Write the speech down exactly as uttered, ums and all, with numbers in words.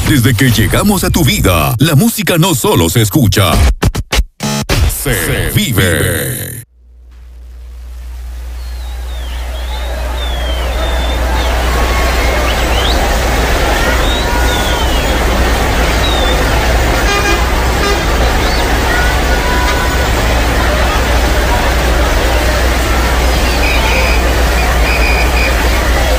Desde que llegamos a tu vida, la música no solo se escucha, se vive.